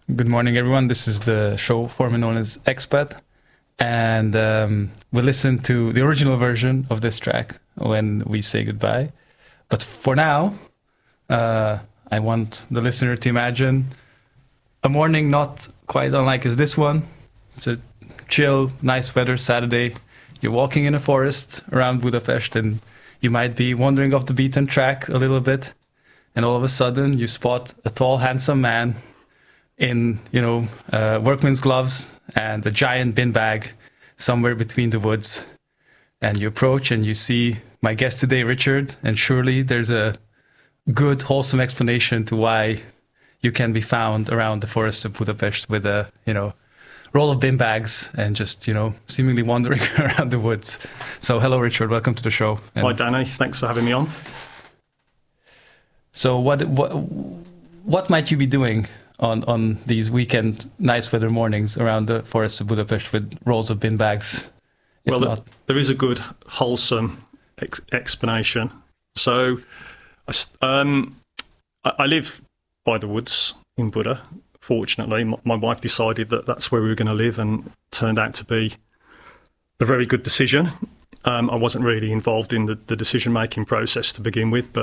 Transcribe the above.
Good morning, everyone. This is the show formerly known as Expat, and we listen to the original version of this track when we say goodbye. But for now, I want the listener to imagine a morning not quite unlike as this one. It's a chill, nice weather Saturday. You're walking in a forest around Budapest, and you might be wandering off the beaten track a little bit, and all of a sudden you spot a tall, handsome man in, workman's gloves and a giant bin bag somewhere between the woods. And you approach and you see my guest today, Richard, and surely there's a good, wholesome explanation to why you can be found around the forests of Budapest with a, roll of bin bags and just, seemingly wandering around the woods. So hello, Richard. Welcome to the show. And hi, Danny. Thanks for having me on. So what might you be doing on these weekend nice weather mornings around the forests of Budapest with rolls of bin bags? Well, there is a good, wholesome explanation. So I live by the woods in Buda. Fortunately, my wife decided that that's where we were going to live, and it turned out to be a very good decision. I wasn't really involved in the decision-making process to begin with, but